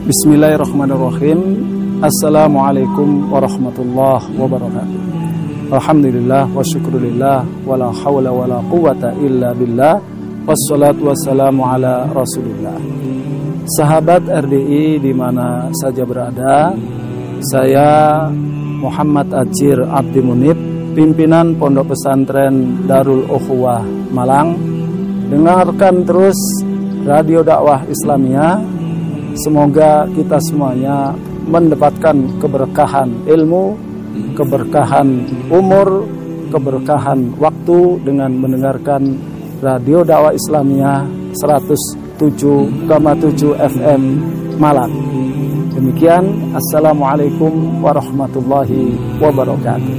Bismillahirrahmanirrahim. Assalamualaikum warahmatullahi wabarakatuh. Alhamdulillah wa syukurillah wa la hawla wa la quwata illa billah. Wassalatu wassalamu ala rasulillah. Sahabat RDI di mana saja berada, saya Muhammad Ajir Abdi Munib, pimpinan Pondok Pesantren Darul Ukhuwah Malang. Dengarkan terus Radio Dakwah Islamiyah. Semoga kita semuanya mendapatkan keberkahan ilmu, keberkahan umur, keberkahan waktu dengan mendengarkan Radio Dakwah Islamiyah 107,7 FM Malang. Demikian, Assalamualaikum warahmatullahi wabarakatuh.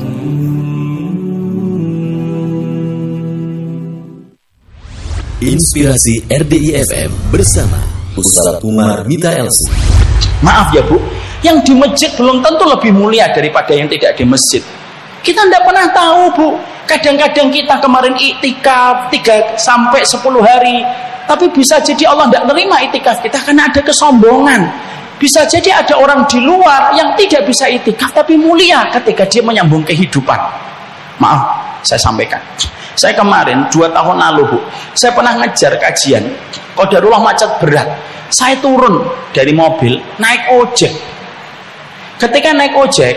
Inspirasi RDI FM bersama Ustaz Umar Mita Elsi. Maaf ya Bu, yang di masjid belum tentu lebih mulia daripada yang tidak di masjid. Kita tidak pernah tahu Bu. Kadang-kadang kita kemarin iktikaf 3-10 hari, tapi bisa jadi Allah tidak menerima iktikaf kita karena ada kesombongan. Bisa jadi ada orang di luar yang tidak bisa iktikaf tapi mulia ketika dia menyambung kehidupan. Maaf, saya sampaikan. Saya kemarin 2 tahun lalu Bu, saya pernah ngejar kajian Qadarullah macet berat. Saya turun dari mobil, naik ojek. Ketika naik ojek,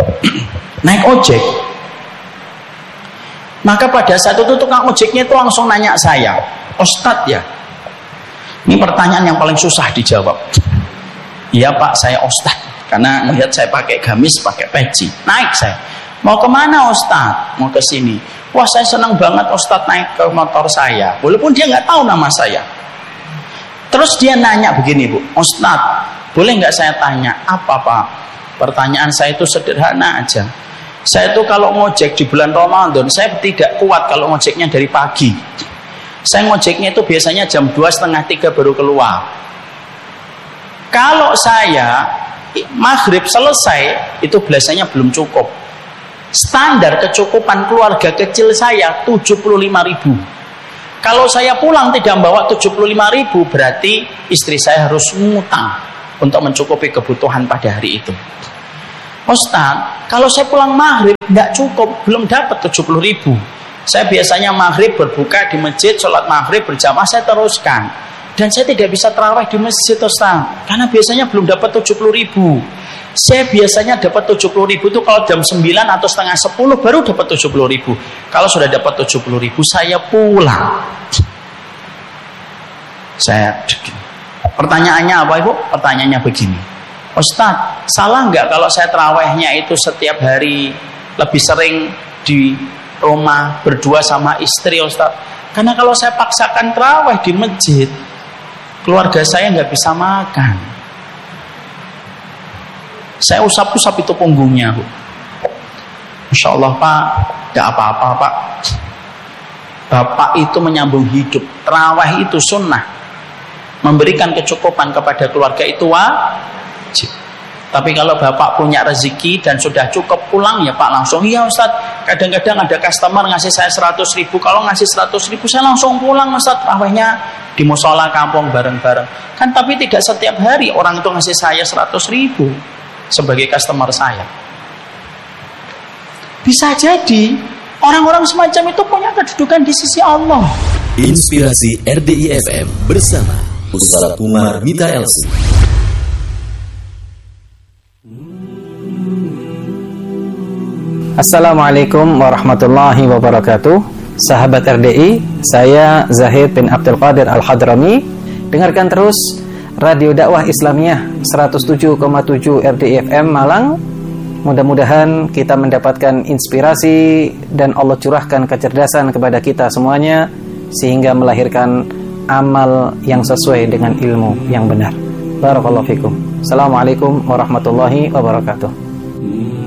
maka pada saat itu tukang ojeknya itu langsung nanya saya, Ustadz ya, ini pertanyaan yang paling susah dijawab. Iya Pak, saya Ustadz, karena melihat saya pakai gamis, pakai peci. Naik saya, mau kemana Ustadz? Mau ke sini. Wah, saya senang banget Ustadz naik ke motor saya, walaupun dia nggak tahu nama saya. Terus dia nanya begini Bu, Ustadz, boleh nggak saya tanya apa Pak? Pertanyaan saya itu sederhana aja. Saya itu kalau ngojek di bulan Ramadan, saya tidak kuat kalau ngojeknya dari pagi. Saya ngojeknya itu biasanya jam 2:30 baru keluar. Kalau saya maghrib selesai, itu biasanya belum cukup. Standar kecukupan keluarga kecil saya 75.000. Kalau saya pulang tidak membawa 75.000, berarti istri saya harus ngutang untuk mencukupi kebutuhan pada hari itu. Ustaz, kalau saya pulang maghrib tidak cukup, belum dapat 70.000. Saya biasanya maghrib berbuka di masjid, sholat maghrib berjamaah saya teruskan. Dan saya tidak bisa tarawih di masjid Ustaz, karena biasanya belum dapat 70.000. Saya biasanya dapat 70.000 itu kalau jam 9 atau setengah 10 baru dapat 70.000. Kalau sudah dapat 70.000 saya pulang. Pertanyaannya apa Ibu? Pertanyaannya begini, Ustadz, salah nggak kalau saya terawihnya itu setiap hari lebih sering di rumah berdua sama istri Ustadz? Karena kalau saya paksakan terawih di masjid, keluarga saya nggak bisa makan. Saya usap-usap itu punggungnya Bu. Masya Allah Pak, tidak apa-apa Pak. Bapak itu menyambung hidup. Terawih itu sunnah. Memberikan kecukupan kepada keluarga itu wajib. Tapi kalau Bapak punya rezeki dan sudah cukup pulang ya Pak langsung. Iya Ustaz, kadang-kadang ada customer ngasih saya 100.000. Kalau ngasih 100.000 saya langsung pulang Ustaz. Terawihnya di musola kampung bareng-bareng. Kan tapi tidak setiap hari orang itu ngasih saya 100.000 sebagai customer saya. Bisa jadi orang-orang semacam itu punya kedudukan di sisi Allah. Inspirasi RDI FM bersama Ustaz Umar Mita Elsi. Assalamualaikum warahmatullahi wabarakatuh. Sahabat RDI, saya Zahid bin Abdul Qadir Al-Hadrami. Dengarkan terus Radio Dakwah Islamiyah 107,7 RDI FM Malang. Mudah-mudahan kita mendapatkan inspirasi dan Allah curahkan kecerdasan kepada kita semuanya sehingga melahirkan amal yang sesuai dengan ilmu yang benar. Barakallahu fikum. Assalamualaikum warahmatullahi wabarakatuh.